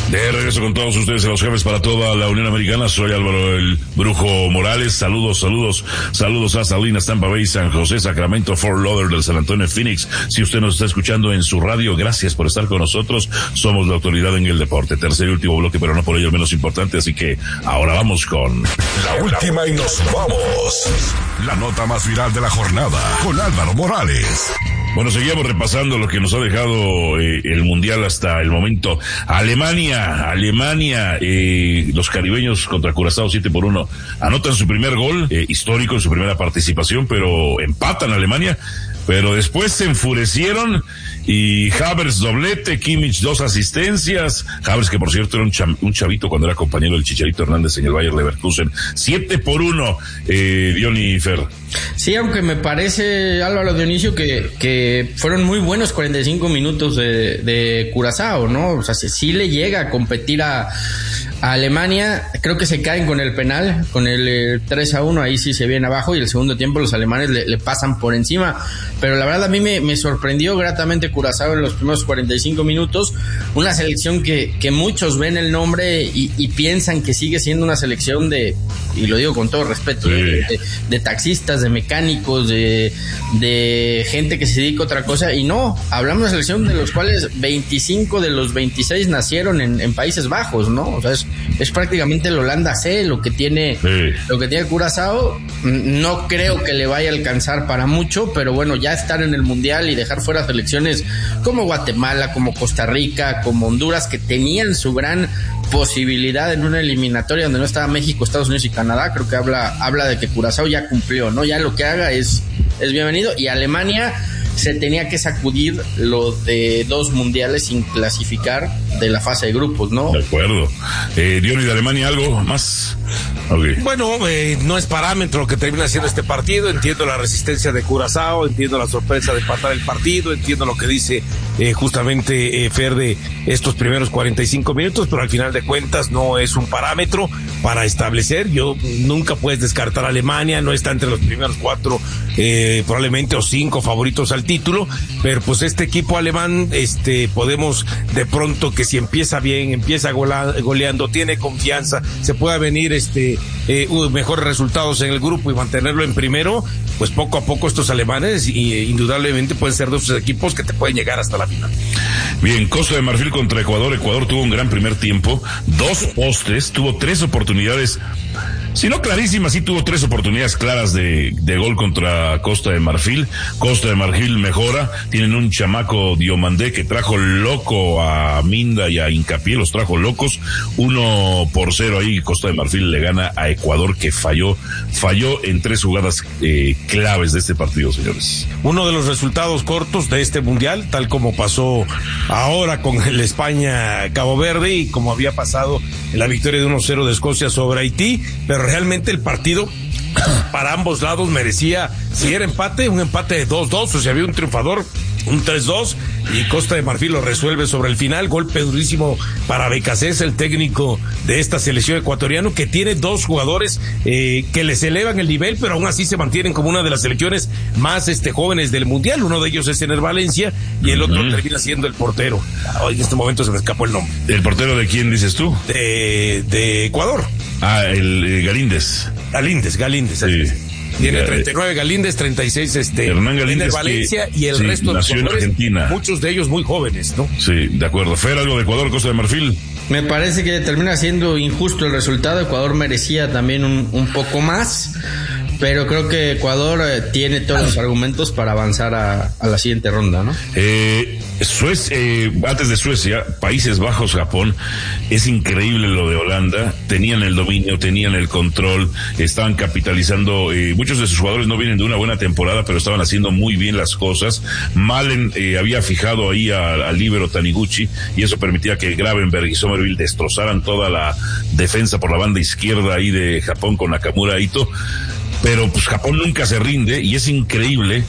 De regreso con todos ustedes en Los Jefes para toda la Unión Americana. Soy Álvaro el Brujo Morales. Saludos a Salinas, Tampa Bay, San José, Sacramento, Fort Lauderdale, San Antonio, Phoenix. Si usted nos está escuchando en su radio, gracias por estar con nosotros. Somos la autoridad en el deporte. Tercer y último bloque, pero no por ello el menos importante. Así que ahora vamos con la última y nos vamos. La nota más viral de la jornada con Álvaro Morales. Bueno, seguimos repasando lo que nos ha dejado el Mundial hasta el momento. Alemania, los caribeños contra Curazao 7-1. Anotan su primer gol, histórico en su primera participación, pero empatan a Alemania. Pero después se enfurecieron y Havertz doblete, Kimmich 2 asistencias. Havertz, que por cierto era un chavito cuando era compañero del Chicharito Hernández en el Bayer Leverkusen. 7-1, Diony Fer. Sí, aunque me parece, Álvaro Dionisio, que fueron muy buenos 45 minutos de Curazao, ¿no? O sea, sí le llega a competir a Alemania. Creo que se caen con el penal, con el 3-1, ahí sí se viene abajo, y el segundo tiempo los alemanes le pasan por encima. Pero la verdad a mí me sorprendió gratamente Curazao en los primeros 45 minutos, una selección que muchos ven el nombre y piensan que sigue siendo una selección de, y lo digo con todo respeto, sí, de taxistas, de mecánicos, de gente que se dedica a otra cosa, y no, hablamos de una selección de los cuales 25 de los 26 nacieron en Países Bajos, ¿no? O sea, es prácticamente el Holanda C lo que tiene Curazao. No creo que le vaya a alcanzar para mucho, pero bueno, ya estar en el Mundial y dejar fuera selecciones como Guatemala, como Costa Rica, como Honduras, que tenían su gran posibilidad en una eliminatoria donde no estaba México, Estados Unidos y Canadá, creo que habla de que Curazao ya cumplió, ¿no? Ya lo que haga es bienvenido. Y Alemania se tenía que sacudir lo de 2 mundiales sin clasificar de la fase de grupos, ¿no? De acuerdo. Diony, de Alemania, ¿algo más? Okay. Bueno, no es parámetro lo que termina siendo este partido. Entiendo la resistencia de Curazao, entiendo la sorpresa de empatar el partido, entiendo lo que dice justamente Fer de estos primeros 45 minutos, pero al final de cuentas no es un parámetro para establecer. Nunca puedes descartar a Alemania, no está entre los primeros 4 probablemente o 5 favoritos al título, pero pues este equipo alemán, podemos de pronto, que si empieza bien, empieza goleando, tiene confianza, se pueda venir mejores resultados en el grupo y mantenerlo en primero, pues poco a poco estos alemanes indudablemente pueden ser de esos equipos que te pueden llegar hasta la final. Bien, Costa de Marfil contra Ecuador. Ecuador tuvo un gran primer tiempo, 2 postes, tuvo 3 oportunidades, si no clarísimas, sí tuvo 3 oportunidades claras de gol contra Costa de Marfil. Costa de Marfil mejora, tienen un chamaco Diomandé que trajo loco a Minda y a Hincapié, los trajo locos. 1-0 ahí, Costa de Marfil le gana a Ecuador, que falló en 3 jugadas claves de este partido, señores. Uno de los resultados cortos de este mundial, tal como pasó ahora con el España-Cabo Verde y como había pasado en la victoria de 1-0 de Escocia sobre Haití, pero realmente el partido para ambos lados merecía, si era empate, un empate de 2-2, o sea, había un triunfador, un 3-2, y Costa de Marfil lo resuelve sobre el final. Golpe durísimo para Becasés, el técnico de esta selección ecuatoriano, que tiene 2 jugadores que les elevan el nivel, pero aún así se mantienen como una de las selecciones más jóvenes del mundial. Uno de ellos es Ener Valencia y el otro termina siendo el portero. En este momento se me escapó el nombre. ¿El portero de quién dices tú? De Ecuador. El Galíndez. Galíndez. Sí. Tiene 39 Galíndez, 36 Hernán Galíndez, Valencia, y el resto de los jugadores, muchos de ellos muy jóvenes, ¿no? Sí, de acuerdo. Fer, algo de Ecuador, Costa de Marfil. Me parece que termina siendo injusto el resultado. Ecuador merecía también un poco más, pero creo que Ecuador tiene todos los argumentos para avanzar a la siguiente ronda, ¿no? Antes de Suecia, Países Bajos, Japón, es increíble lo de Holanda. Tenían el dominio, tenían el control, estaban capitalizando. Muchos de sus jugadores no vienen de una buena temporada, pero estaban haciendo muy bien las cosas. Malen había fijado ahí al líbero Taniguchi, y eso permitía que Gravenberg y Somerville destrozaran toda la defensa por la banda izquierda ahí de Japón con Nakamura Ito. Pero pues Japón nunca se rinde, y es increíble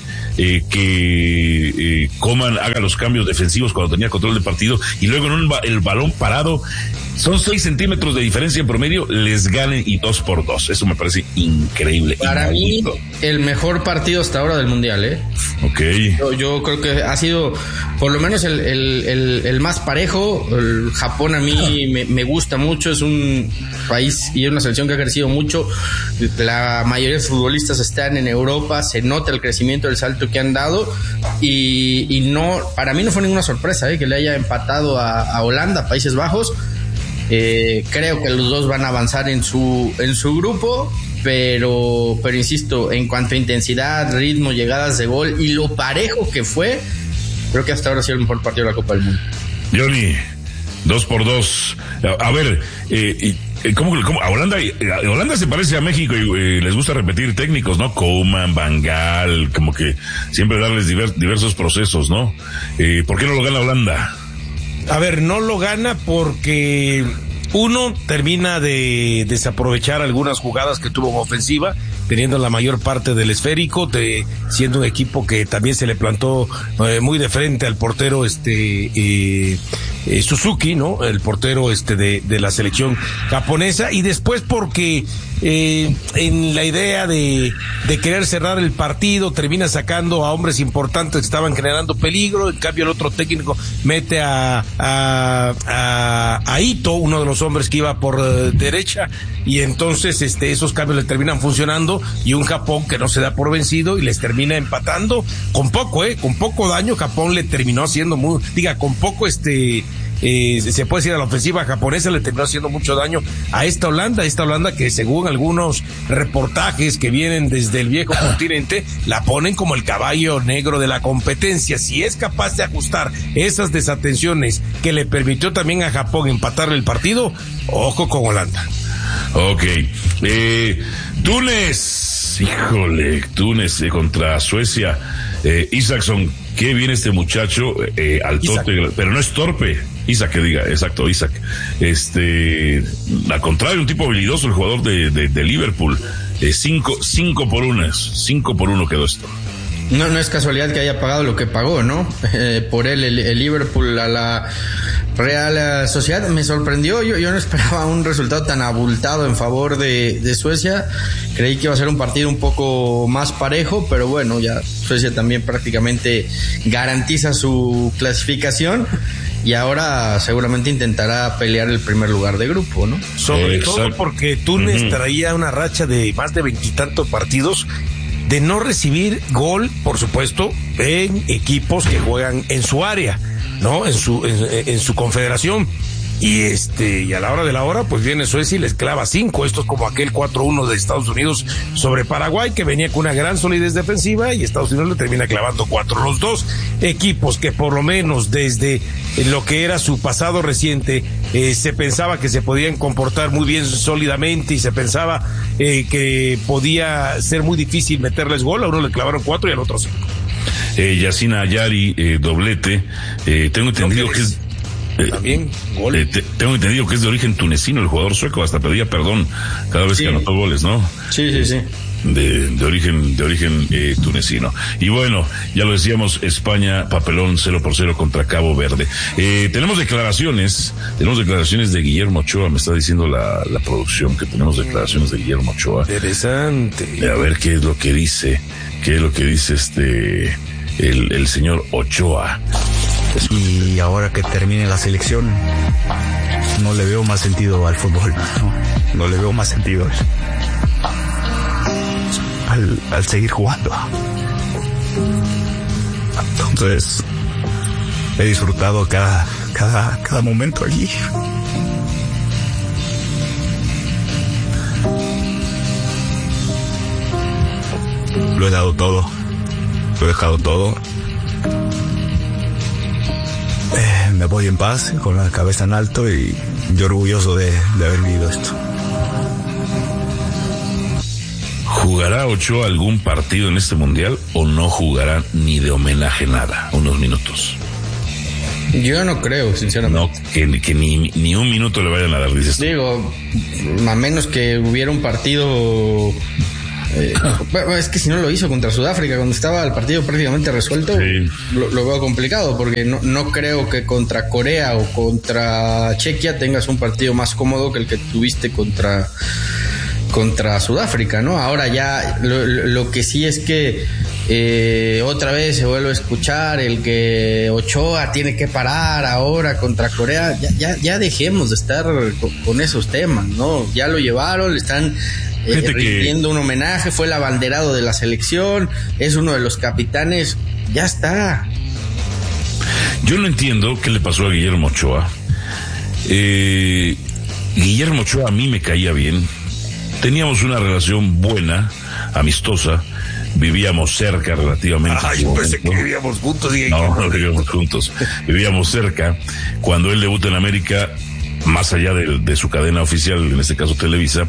que Coman haga los cambios defensivos cuando tenía control del partido, y luego en el balón parado son 6 centímetros de diferencia en promedio, les ganen y 2-2. Eso me parece increíble. Para mí, el mejor partido hasta ahora del Mundial, ¿eh? Ok. Yo creo que ha sido, por lo menos, el más parejo. El Japón a mí me gusta mucho. Es un país y es una selección que ha crecido mucho. La mayoría de futbolistas están en Europa. Se nota el crecimiento, el salto que han dado. Y no, para mí no fue ninguna sorpresa, que le haya empatado a Holanda, Países Bajos. Creo que los dos van a avanzar en su grupo, pero insisto, en cuanto a intensidad, ritmo, llegadas de gol y lo parejo que fue, creo que hasta ahora ha sido el mejor partido de la Copa del Mundo. Johnny, 2-2. A ver, ¿cómo? A Holanda se parece a México y les gusta repetir técnicos, ¿no? Koeman, Van Gaal, como que siempre darles diversos procesos, ¿no? ¿Por qué no lo gana Holanda? A ver, no lo gana porque uno termina de desaprovechar algunas jugadas que tuvo en ofensiva, teniendo la mayor parte del esférico, siendo un equipo que también se le plantó muy de frente al portero Suzuki, ¿no? El portero de la selección japonesa, y después porque en la idea de querer cerrar el partido termina sacando a hombres importantes que estaban generando peligro. En cambio el otro técnico mete a Ito, uno de los hombres que iba por derecha, y entonces esos cambios le terminan funcionando, y un Japón que no se da por vencido y les termina empatando con poco daño. Japón le terminó haciendo con poco se puede decir, a la ofensiva japonesa le terminó haciendo mucho daño a esta Holanda que, según algunos reportajes que vienen desde el viejo continente, la ponen como el caballo negro de la competencia. Si es capaz de ajustar esas desatenciones que le permitió también a Japón empatarle el partido, ojo con Holanda. Ok. Túnez contra Suecia. Isaacson, qué bien este muchacho, altote, pero no es torpe. Isaac, Isaac. Al contrario, un tipo habilidoso, el jugador de Liverpool. 5-1 quedó esto. No es casualidad que haya pagado lo que pagó, ¿no? Por él, el Liverpool a la Real Sociedad. Me sorprendió, yo no esperaba un resultado tan abultado en favor de Suecia. Creí que iba a ser un partido un poco más parejo, pero bueno, ya Suecia también prácticamente garantiza su clasificación. Y ahora seguramente intentará pelear el primer lugar de grupo, ¿no? Sobre todo porque Túnez traía una racha de más de 20 y tantos partidos de no recibir gol, por supuesto, en equipos que juegan en su área, ¿no? En su confederación. Y a la hora de la hora, pues viene Suecia y les clava 5. Esto es como aquel 4-1 de Estados Unidos sobre Paraguay, que venía con una gran solidez defensiva, y Estados Unidos le termina clavando 4. Los dos equipos que, por lo menos desde lo que era su pasado reciente, se pensaba que se podían comportar muy bien sólidamente, y se pensaba que podía ser muy difícil meterles gol. A uno le clavaron 4 y al otro 5. Yacine Ayari, doblete. Tengo entendido que es también gol. Tengo entendido que es de origen tunecino el jugador sueco, hasta pedía perdón cada vez que anotó goles, ¿no? Sí. De origen tunecino. Y bueno, ya lo decíamos, España, papelón 0-0 contra Cabo Verde. Tenemos declaraciones de Guillermo Ochoa. Me está diciendo la producción que tenemos declaraciones de Guillermo Ochoa. Interesante. A ver qué es lo que dice el señor Ochoa. Y ahora que termine la selección, no le veo más sentido al fútbol, no le veo más sentido al seguir jugando. Entonces he disfrutado cada momento allí. Lo he dado todo, lo he dejado todo. Me voy en paz, con la cabeza en alto, y yo orgulloso de haber vivido esto. ¿Jugará Ochoa algún partido en este mundial o no jugará ni de homenaje nada? Unos minutos. Yo no creo, sinceramente. No, que ni un minuto le vayan a dar, dices tú. Digo, a menos que hubiera un partido Bueno, es que si no lo hizo contra Sudáfrica, cuando estaba el partido prácticamente resuelto, sí. Lo veo complicado, porque no creo que contra Corea o contra Chequia tengas un partido más cómodo que el que tuviste contra Sudáfrica, ¿no? Ahora ya lo que sí es que otra vez se vuelve a escuchar el que Ochoa tiene que parar ahora contra Corea. Ya dejemos de estar con esos temas, ¿no? Ya lo llevaron, le están rindiendo un homenaje, fue el abanderado de la selección, es uno de los capitanes, ya está. Yo no entiendo qué le pasó a Guillermo Ochoa. Guillermo Ochoa a mí me caía bien. Teníamos una relación buena, amistosa, vivíamos cerca relativamente. Yo pensé que vivíamos juntos. No vivíamos juntos, vivíamos cerca. Cuando él debuta en América, más allá de su cadena oficial, en este caso Televisa,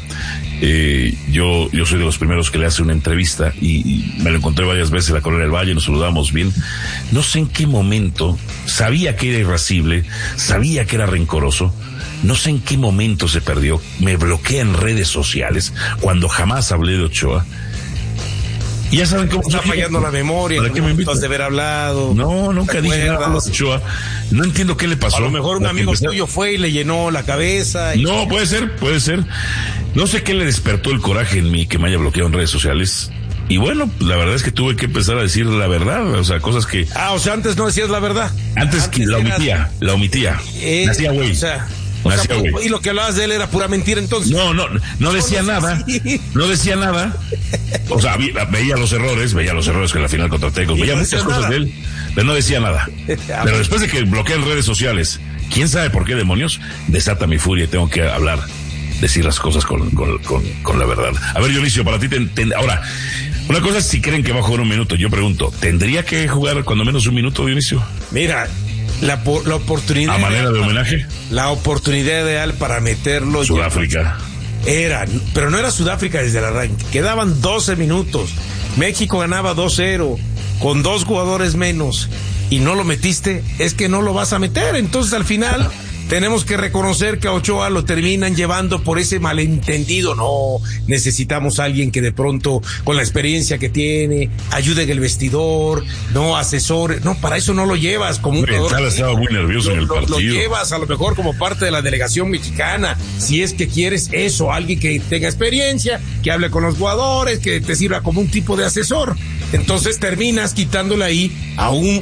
yo soy de los primeros que le hace una entrevista y me lo encontré varias veces en la Colonia del Valle, nos saludamos bien. No sé en qué momento, sabía que era irascible, sabía que era rencoroso. No sé en qué momento se perdió, me bloquea en redes sociales cuando jamás hablé de Ochoa. Y ya saben cómo está fallando la memoria. ¿Para qué me invitas de haber hablado? No, nunca dije nada de Ochoa. No entiendo qué le pasó. A lo mejor un amigo tuyo fue y le llenó la cabeza. No, puede ser. No sé qué le despertó el coraje en mí que me haya bloqueado en redes sociales. Y bueno, la verdad es que tuve que empezar a decir la verdad, o sea, cosas que... o sea, antes no decías la verdad. Antes que la omitía. Nacía güey. O sea, y lo que hablabas de él era pura mentira entonces. No decía nada. No decía nada. O sea, veía los errores que en la final contra Tecos, veía muchas cosas de él, pero no decía nada. Pero después de que bloqueé en redes sociales, quién sabe por qué demonios, desata mi furia y tengo que decir las cosas con la verdad. A ver, Dionisio, para ti, ahora, una cosa es si creen que va a jugar un minuto. Yo pregunto, ¿tendría que jugar cuando menos un minuto, Dionisio? Mira, la oportunidad... ¿A manera de homenaje? La oportunidad ideal para meterlo... Sudáfrica. Pero no era Sudáfrica desde el arranque. Quedaban 12 minutos. México ganaba 2-0 con 2 jugadores menos y no lo metiste, es que no lo vas a meter. Entonces al final tenemos que reconocer que a Ochoa lo terminan llevando por ese malentendido. No, necesitamos a alguien que de pronto, con la experiencia que tiene, ayude en el vestidor, no asesore. No, para eso no lo llevas como un jugador. Estaba muy nervioso en el partido. Lo llevas a lo mejor como parte de la delegación mexicana, si es que quieres eso, alguien que tenga experiencia, que hable con los jugadores, que te sirva como un tipo de asesor. Entonces terminas quitándole ahí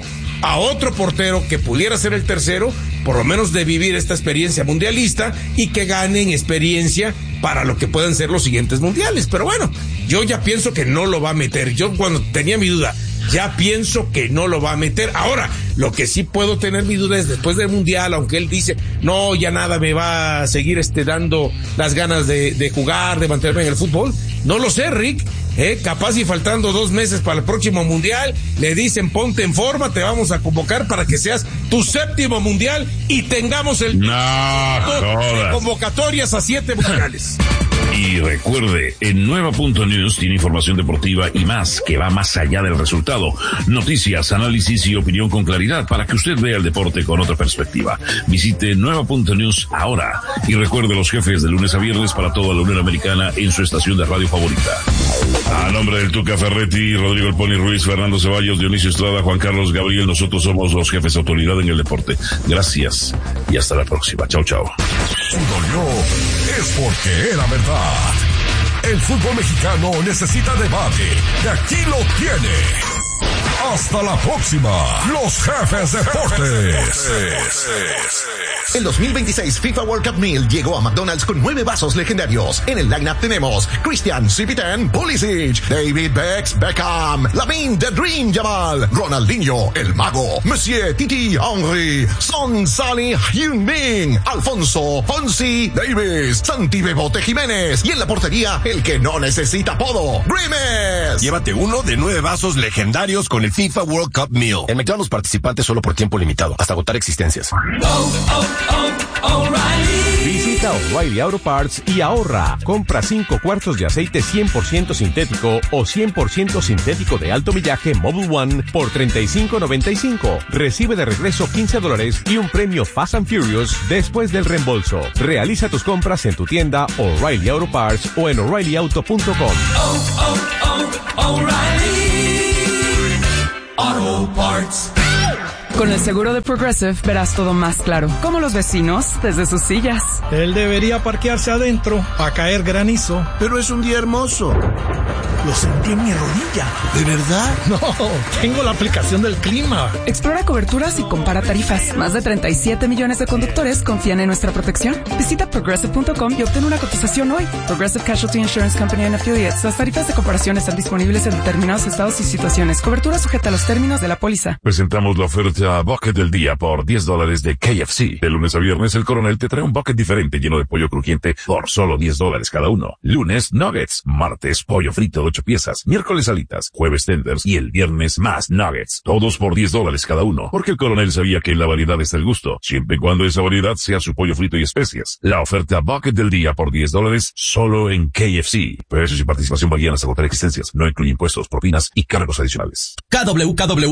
a otro portero que pudiera ser el tercero, por lo menos de vivir esta experiencia mundialista y que ganen experiencia para lo que puedan ser los siguientes mundiales. Pero bueno, yo ya pienso que no lo va a meter. Yo cuando tenía mi duda, ya pienso que no lo va a meter. Ahora, lo que sí puedo tener mi duda es después del mundial, aunque él dice, no, ya nada me va a seguir dando las ganas de jugar, de mantenerme en el fútbol. No lo sé, Rick. Capaz y faltando 2 meses para el próximo mundial, le dicen ponte en forma, te vamos a convocar para que seas tu 7º mundial y tengamos el de convocatorias a 7 mundiales. Y recuerde, en Nueva.News tiene información deportiva y más que va más allá del resultado. Noticias, análisis y opinión con claridad para que usted vea el deporte con otra perspectiva. Visite Nueva.News ahora y recuerde los jefes de lunes a viernes para toda la Unión Americana en su estación de radio favorita. A nombre del Tuca Ferretti, Rodrigo El Pony Ruiz, Fernando Ceballos, Dionisio Estrada, Juan Carlos Gabriel, nosotros somos los jefes de autoridad en el deporte. Gracias y hasta la próxima. Chao, chao. Si dolió, es porque era verdad. El fútbol mexicano necesita debate y aquí lo tiene. Hasta la próxima, los jefes deportes. El 2026 FIFA World Cup Meal llegó a McDonald's con 9 vasos legendarios. En el lineup tenemos Christian Cipitan Pulisic, David Beckham, Lamine The Dream Yamal, Ronaldinho El Mago, Monsieur Titi Henry, Son Salih Heung-min, Alfonso Fonsi Davis, Santi Bebote Jiménez y en la portería el que no necesita apodo, Grimes. Llévate uno de 9 vasos legendarios con el FIFA World Cup Meal. En McDonald's participantes solo por tiempo limitado, hasta agotar existencias. Visita O'Reilly Auto Parts y ahorra. Compra 5 cuartos de aceite 100% sintético o 100% sintético de alto millaje Mobil 1 por $35.95. Recibe de regreso $15 y un premio Fast and Furious después del reembolso. Realiza tus compras en tu tienda O'Reilly Auto Parts o en O'ReillyAuto.com. O'Reilly Auto Parts. Con el seguro de Progressive verás todo más claro, como los vecinos desde sus sillas. Él debería parquearse adentro a caer granizo. Pero es un día hermoso. Lo sentí en mi rodilla. ¿De verdad? No, tengo la aplicación del clima. Explora coberturas y compara tarifas. Más de 37 millones de conductores confían en nuestra protección. Visita Progressive.com y obtén una cotización hoy. Progressive Casualty Insurance Company and Affiliates. Las tarifas de comparación están disponibles en determinados estados y situaciones. Cobertura sujeta a los términos de la póliza. Presentamos la oferta Bucket del día por $10 de KFC. De lunes a viernes el Coronel te trae un bucket diferente lleno de pollo crujiente por solo $10 cada uno. Lunes, nuggets. Martes, pollo frito de 8 piezas. Miércoles, alitas. Jueves, tenders. Y el viernes, más nuggets. Todos por $10 cada uno. Porque el Coronel sabía que en la variedad está el gusto. Siempre y cuando esa variedad sea su pollo frito y especias. La oferta Bucket del día por $10 solo en KFC. Precios y participación varían hasta agotar existencias. No incluye impuestos, propinas y cargos adicionales. KWKW